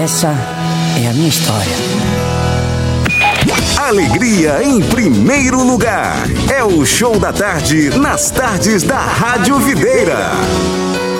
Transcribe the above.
Essa é a minha história. Alegria em primeiro lugar. É o Show da Tarde nas tardes da Rádio Videira.